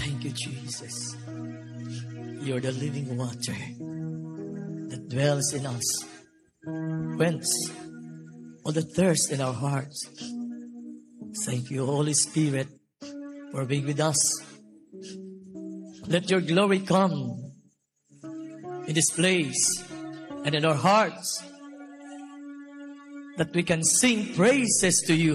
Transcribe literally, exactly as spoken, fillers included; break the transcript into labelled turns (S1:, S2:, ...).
S1: Thank you, Jesus. You're the living water that dwells in us. Quench all the thirst in our hearts. Thank you, Holy Spirit, for being with us. Let your glory come in this place and in our hearts, that we can sing praises to you.